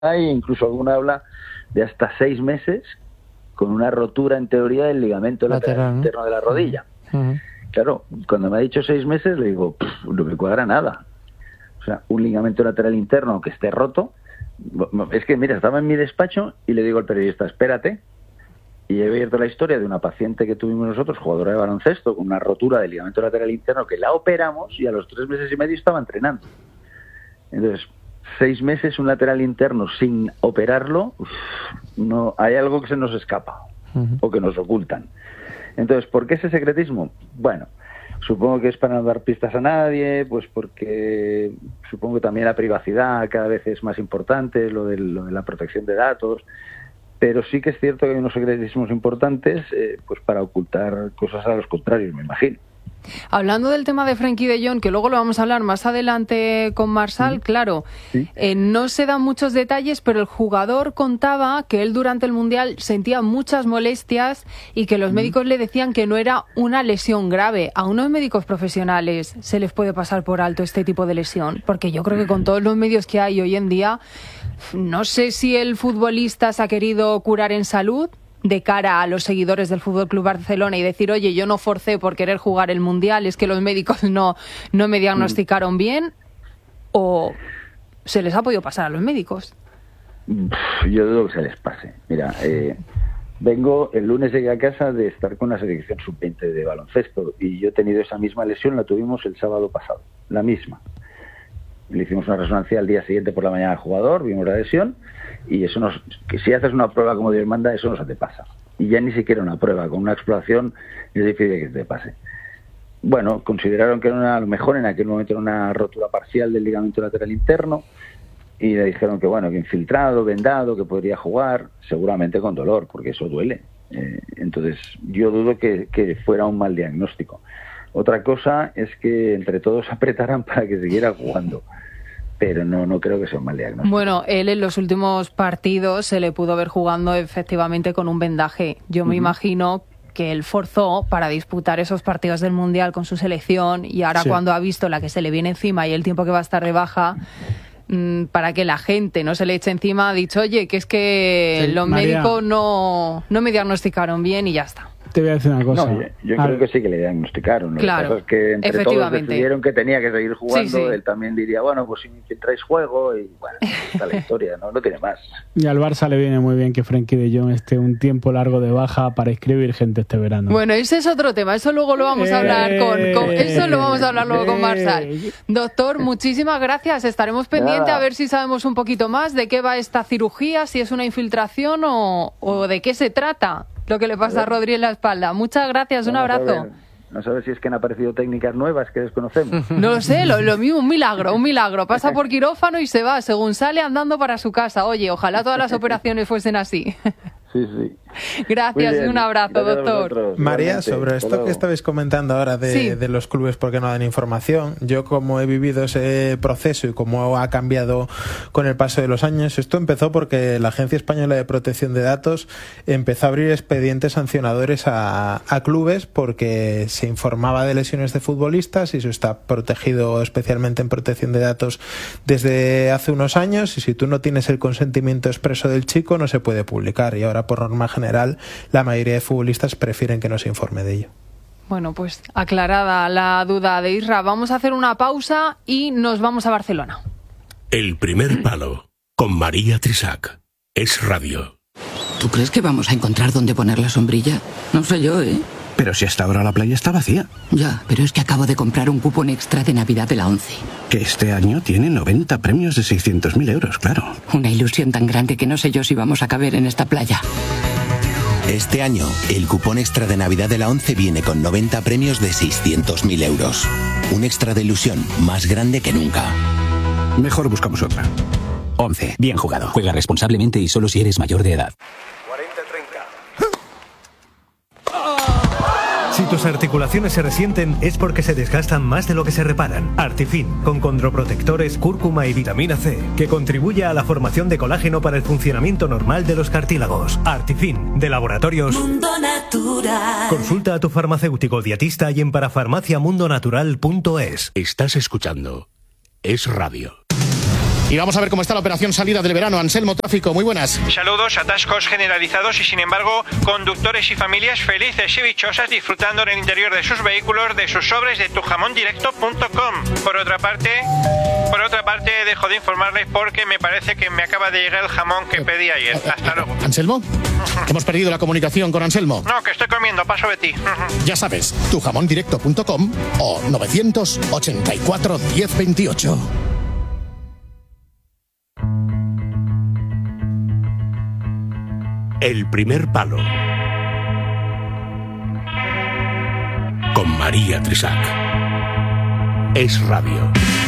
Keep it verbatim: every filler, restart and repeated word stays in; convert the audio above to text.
hay incluso alguna habla de hasta seis meses con una rotura en teoría del ligamento lateral, lateral interno de la rodilla. Uh-huh. Claro, cuando me ha dicho seis meses le digo, no me cuadra nada. O sea, un ligamento lateral interno que esté roto. Es que, mira, estaba en mi despacho y le digo al periodista, espérate. Y he abierto la historia de una paciente que tuvimos nosotros, jugadora de baloncesto, con una rotura del ligamento lateral interno, que la operamos y a los tres meses y medio estaba entrenando. Entonces, seis meses un lateral interno sin operarlo, uf, no, hay algo que se nos escapa uh-huh. o que nos ocultan. Entonces, ¿por qué ese secretismo? Bueno, supongo que es para no dar pistas a nadie, pues porque supongo que también la privacidad cada vez es más importante, lo de, lo de la protección de datos, pero sí que es cierto que hay unos secretismos importantes eh, pues para ocultar cosas a los contrarios, me imagino. Hablando del tema de Frenkie de Jong, que luego lo vamos a hablar más adelante con Marsal, ¿Sí? claro, ¿Sí? Eh, no se dan muchos detalles, pero el jugador contaba que él durante el Mundial sentía muchas molestias y que los ¿Mm? médicos le decían que no era una lesión grave. ¿A unos médicos profesionales se les puede pasar por alto este tipo de lesión? Porque yo creo que con todos los medios que hay hoy en día, no sé si el futbolista se ha querido curar en salud de cara a los seguidores del F C Barcelona y decir, oye, yo no forcé por querer jugar el Mundial, es que los médicos no, no me diagnosticaron bien, o se les ha podido pasar a los médicos. Yo dudo que se les pase. Mira, eh, vengo, el lunes llegué a casa de estar con la selección sub veinte de baloncesto y yo he tenido esa misma lesión, la tuvimos el sábado pasado, la misma. Le hicimos una resonancia al día siguiente por la mañana al jugador, vimos la lesión y eso nos, que si haces una prueba como Dios manda, eso no se te pasa. Y ya ni siquiera una prueba, con una exploración es difícil que se te pase. Bueno, consideraron que era una, a lo mejor en aquel momento era una rotura parcial del ligamento lateral interno y le dijeron que bueno, que infiltrado, vendado, que podría jugar, seguramente con dolor, porque eso duele. Eh, entonces yo dudo que, que fuera un mal diagnóstico. Otra cosa es que entre todos apretaran para que siguiera jugando, pero no no creo que sea un mal diagnóstico. Bueno, él en los últimos partidos se le pudo ver jugando efectivamente con un vendaje. Yo me uh-huh. imagino que él forzó para disputar esos partidos del Mundial con su selección y ahora sí. cuando ha visto la que se le viene encima y el tiempo que va a estar de baja, mmm, para que la gente no se le eche encima, ha dicho, oye, que es que sí, los María. médicos no, no me diagnosticaron bien y ya está. Te voy a decir una cosa. No, yo, yo creo que sí que le diagnosticaron. Lo claro, que pasa es que entre todos decidieron que tenía que seguir jugando. Sí, sí. Él también diría, bueno, pues si me infiltráis juego y bueno, está la historia, ¿no? No tiene más. Y al Barça le viene muy bien que Frenkie de Jong esté un tiempo largo de baja para inscribir gente este verano. Bueno, ese es otro tema. Eso luego lo vamos a hablar con, con eso lo vamos a hablar luego con Marsal. Doctor, muchísimas gracias. Estaremos pendientes a ver si sabemos un poquito más de qué va esta cirugía, si es una infiltración o, o de qué se trata. Lo que le pasa a Rodri en la espalda. Muchas gracias, un abrazo. No sabes si es que han aparecido técnicas nuevas que desconocemos. No lo sé, lo, lo mismo, un milagro, un milagro. Pasa por quirófano y se va, según sale andando para su casa. Oye, ojalá todas las operaciones fuesen así. Sí, sí. Gracias y un abrazo, gracias doctor. María, sobre esto que estabais comentando ahora de, sí. de los clubes porque no dan información, yo como he vivido ese proceso y cómo ha cambiado con el paso de los años, esto empezó porque la Agencia Española de Protección de Datos empezó a abrir expedientes sancionadores a, a clubes porque se informaba de lesiones de futbolistas y eso está protegido especialmente en protección de datos desde hace unos años y si tú no tienes el consentimiento expreso del chico no se puede publicar y ahora por norma general la mayoría de futbolistas prefieren que no se informe de ello. Bueno, pues aclarada la duda de Isra, vamos a hacer una pausa y nos vamos a Barcelona. El primer palo con María Trisac. Es radio. ¿Tú crees que vamos a encontrar dónde poner la sombrilla? No sé yo, ¿eh? Pero si hasta ahora la playa está vacía. Ya, pero es que acabo de comprar un cupón extra de Navidad de la ONCE. Que este año tiene noventa premios de seiscientos mil euros, claro. Una ilusión tan grande que no sé yo si vamos a caber en esta playa. Este año, el cupón extra de Navidad de la ONCE viene con noventa premios de seiscientos mil euros. Un extra de ilusión más grande que nunca. Mejor buscamos otra. ONCE, bien jugado. Juega responsablemente y solo si eres mayor de edad. cuarenta treinta. Si tus articulaciones se resienten es porque se desgastan más de lo que se reparan. Artifin, con condroprotectores, cúrcuma y vitamina C, que contribuye a la formación de colágeno para el funcionamiento normal de los cartílagos. Artifin, de Laboratorios Mundo Natural. Consulta a tu farmacéutico dietista y en parafarmacia mundo natural punto es. Estás escuchando Es Radio. Y vamos a ver cómo está la operación salida del verano. Anselmo Tráfico, muy buenas. Saludos, atascos generalizados y sin embargo conductores y familias felices y dichosas disfrutando en el interior de sus vehículos de sus sobres de tu jamón directo punto com. Por otra parte, por otra parte dejo de informarles porque me parece que me acaba de llegar el jamón que pedí ayer. Hasta luego. ¿Anselmo? Hemos perdido la comunicación con Anselmo. No, que estoy comiendo, paso de ti. Ya sabes, tu jamón directo punto com o novecientos ochenta y cuatro diez veintiocho. El primer palo. Con María Trisac. Es Radio.